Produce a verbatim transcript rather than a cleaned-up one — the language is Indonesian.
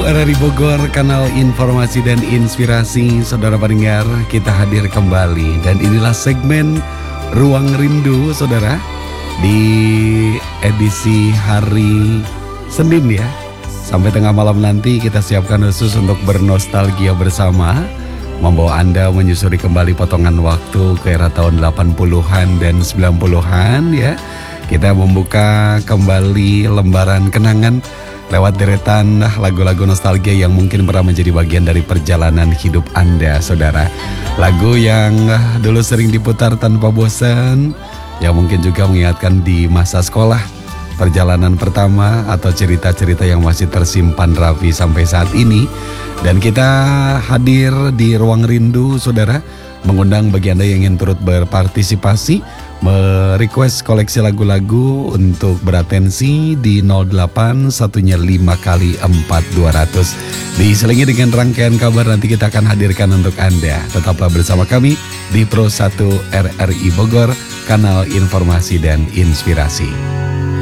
R R I Bogor, kanal informasi dan inspirasi. Saudara pendengar, kita hadir kembali. Dan inilah segmen Ruang Rindu, saudara. Di edisi hari Senin ya. Sampai tengah malam nanti kita siapkan khusus untuk bernostalgia bersama. Membawa Anda menyusuri kembali potongan waktu ke era tahun delapan puluhan dan sembilan puluhan ya. Kita membuka kembali lembaran kenangan lewat deretan lagu-lagu nostalgia yang mungkin pernah menjadi bagian dari perjalanan hidup Anda, saudara. Lagu yang dulu sering diputar tanpa bosan, yang mungkin juga mengingatkan di masa sekolah, perjalanan pertama, atau cerita-cerita yang masih tersimpan rapi sampai saat ini. Dan kita hadir di Ruang Rindu, saudara, mengundang bagi Anda yang ingin turut berpartisipasi, merequest koleksi lagu-lagu untuk beratensi di nol delapan satunya lima kali empat dua ratus. Diselingi dengan rangkaian kabar nanti kita akan hadirkan untuk Anda. Tetaplah bersama kami di Pro satu R R I Bogor, kanal informasi dan inspirasi.